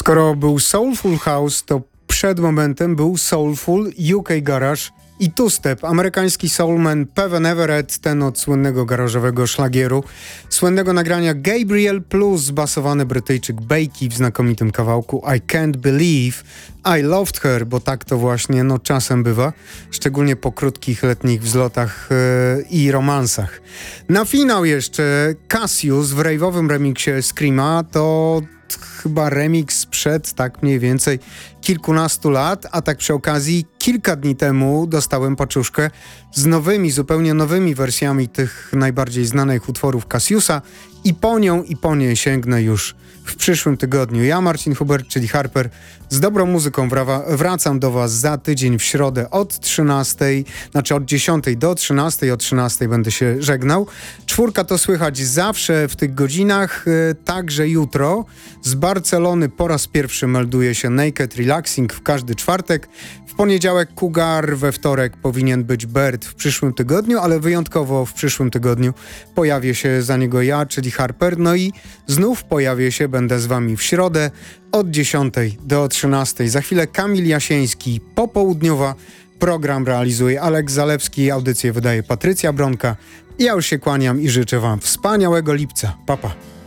Skoro był Soulful House, to przed momentem był Soulful UK Garage i two-step. Amerykański soulman Peven Everett, ten od słynnego garażowego szlagieru, słynnego nagrania Gabriel plus basowany Brytyjczyk Bakey w znakomitym kawałku I Can't Believe I Loved Her, bo tak to właśnie czasem bywa, szczególnie po krótkich letnich wzlotach i romansach. Na finał jeszcze Cassius w rave'owym remiksie Screama, to chyba remix sprzed tak mniej więcej kilkunastu lat, a tak przy okazji kilka dni temu dostałem paczuszkę z zupełnie nowymi wersjami tych najbardziej znanych utworów Cassiusa i po nie sięgnę już w przyszłym tygodniu. Ja, Marcin Hubert, czyli Harper, z dobrą muzyką wracam do Was za tydzień w środę od 10 do 13, o 13 będę się żegnał. 4 to słychać zawsze w tych godzinach, także jutro. Z Barcelony po raz pierwszy melduje się Naked Relaxing w każdy czwartek. W poniedziałek Cougar, we wtorek powinien być Bird w przyszłym tygodniu, ale wyjątkowo w przyszłym tygodniu pojawię się za niego ja, czyli Harper, no i znów pojawię się, będę z Wami w środę od 10 do 13. Za chwilę Kamil Jasieński, popołudniowa. Program realizuje Aleks Zalewski, audycję wydaje Patrycja Bronka. Ja już się kłaniam i życzę Wam wspaniałego lipca. Pa, pa.